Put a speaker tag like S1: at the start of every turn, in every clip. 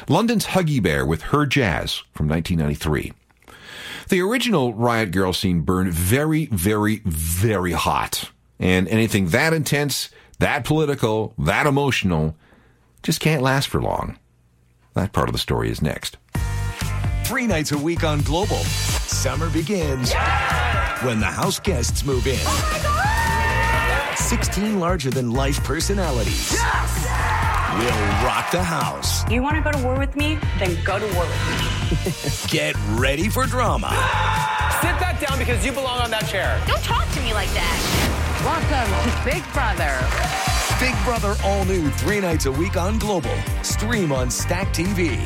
S1: London's Huggy Bear with Her Jazz from 1993. The original Riot Grrrl scene burned very, very, very hot. And anything that intense, that political, that emotional, just can't last for long. That part of the story is next.
S2: 3 nights a week on Global. Summer begins when the house guests move in.
S3: Oh my God!
S2: 16 larger-than-life personalities will rock the house.
S3: You want to go to war with me? Then go to war with me.
S2: Get ready for drama.
S4: Sit that down because you belong on that chair.
S5: Don't talk to me like that.
S6: Welcome to Big Brother.
S2: Big Brother all new 3 nights a week on Global. Stream on Stack TV.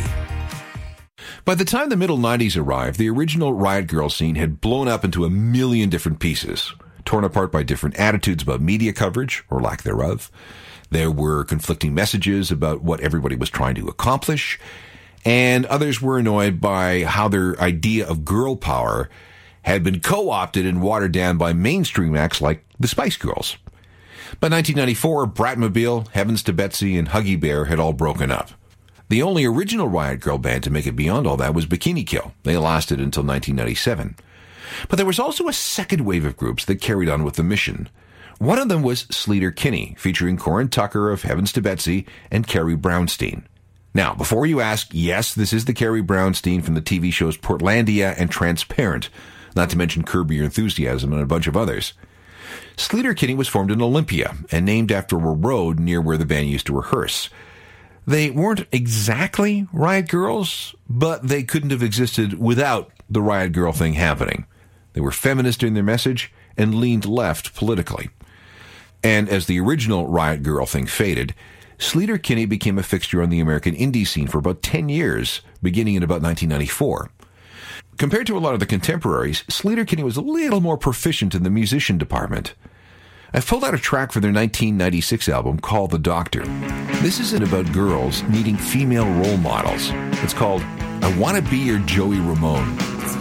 S1: By the time the middle 90s arrived, the original Riot Grrrl scene had blown up into a million different pieces, torn apart by different attitudes about media coverage, or lack thereof. There were conflicting messages about what everybody was trying to accomplish, and others were annoyed by how their idea of girl power had been co-opted and watered down by mainstream acts like the Spice Girls. By 1994, Bratmobile, Heavens to Betsy, and Huggy Bear had all broken up. The only original Riot Grrrl band to make it beyond all that was Bikini Kill. They lasted until 1997. But there was also a second wave of groups that carried on with the mission. One of them was Sleater-Kinney, featuring Corin Tucker of Heavens to Betsy and Carrie Brownstein. Now, before you ask, yes, this is the Carrie Brownstein from the TV shows Portlandia and Transparent, not to mention Curb Your Enthusiasm and a bunch of others. Sleater-Kinney was formed in Olympia and named after a road near where the band used to rehearse. They weren't exactly Riot Grrrls, but they couldn't have existed without the Riot Grrrl thing happening. They were feminist in their message and leaned left politically. And as the original Riot Grrrl thing faded, Sleater-Kinney became a fixture on the American indie scene for about 10 years, beginning in about 1994. Compared to a lot of the contemporaries, Sleater-Kinney was a little more proficient in the musician department. I've pulled out a track for their 1996 album called The Doctor. This isn't about girls needing female role models. It's called I Want to Be Your Joey Ramone.